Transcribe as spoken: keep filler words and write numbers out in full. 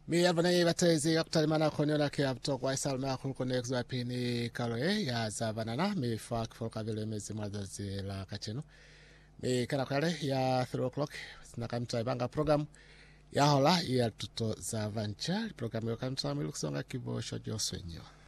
Mi abana batezi yakutalimana konyola ke abto kwa salma khul connect wa pini kaloe ya zabanana mi fak for kabele mezi mwadozi la kacheno. Mi kana kale ya three o'clock nakamta ibanga program ya hola ya tuto za vancha program yo kamta mi lukusonga kibo shojo swenyo.